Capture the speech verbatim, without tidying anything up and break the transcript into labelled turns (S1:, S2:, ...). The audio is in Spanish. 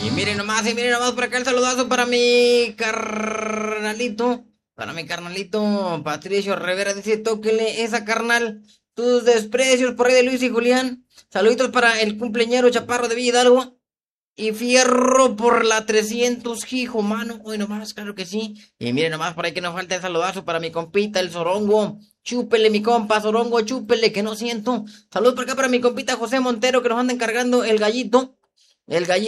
S1: Y miren nomás, y miren nomás por acá el saludazo para mi carnalito. Para mi carnalito Patricio Rivera. Dice, tóquele esa carnal. Tus desprecios por ahí de Luis y Julián. Saluditos para el cumpleañero Chaparro de Villa Hidalgo. Y fierro por la trescientos, hijo, mano. Hoy nomás, claro que sí. Y miren nomás por ahí que nos falta el saludazo para mi compita, el Zorongo. Chúpele, mi compa, Zorongo, chúpele, que no siento. Saludos por acá para mi compita José Montero, que nos anda encargando el gallito. El gallito.